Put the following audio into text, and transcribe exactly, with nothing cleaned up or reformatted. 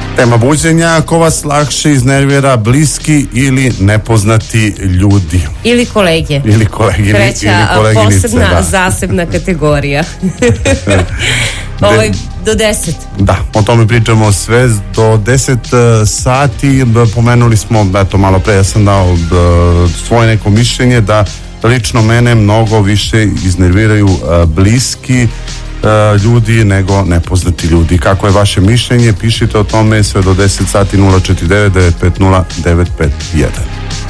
Tema buđenja, ko vas lakše iznervira, bliski ili nepoznati ljudi? Ili kolege. Ili kolegini, Treća, ili koleginice, posebna, da. zasebna kategorija. Ovaj, do deset. Da, o tome pričamo sve do deset sati. Pomenuli smo, eto malo pre ja sam dao svoje neko mišljenje da lično mene mnogo više iznerviraju bliski ljudi nego nepoznati ljudi. Kako je vaše mišljenje? Pišite o tome sve do deset sati. Nula četiri devet devet pet nula devet pet jedan.